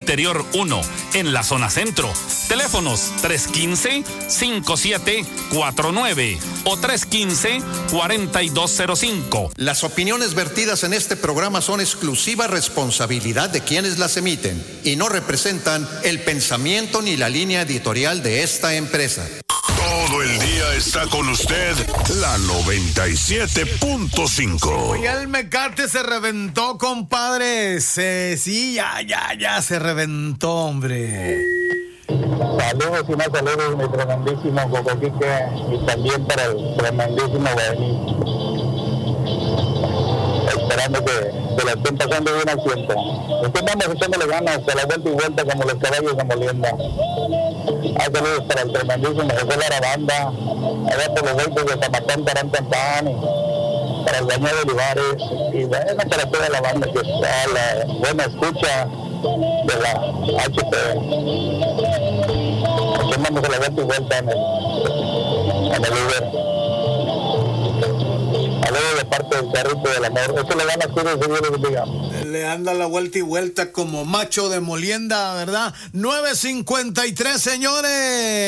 Interior 1, en la zona centro. Teléfonos 315-5749 o 315-4205. Las opiniones vertidas en este programa son exclusiva responsabilidad de quienes las emiten y no representan el pensamiento ni la línea editorial de esta empresa. Todo el día está con usted la 97.5. Oye, el mecate se reventó, compadre. Sí, ya se reventó, hombre. Saludos y más saludos, mi tremendísimo Cocoquique, y también para el tremendísimo Bení. Esperando que la estén pasando bien al tiempo. Estamos echándole ganas a la vuelta y vuelta como los caballos de molienda. Hay saludos para el tremendísimo José Lara Banda, allá por los golpes de Zamatán, Tarantantán, y para el Bañado de Olivares, y bueno, para toda la banda que está, la buena escucha de la HP. Aquí andamos a la vuelta y vuelta en el Uber. Saludos de parte del carrito del amor. Eso le dan a Curio, Señor, diga. Le anda la vuelta y vuelta como macho de molienda, ¿verdad? 9:53, señores.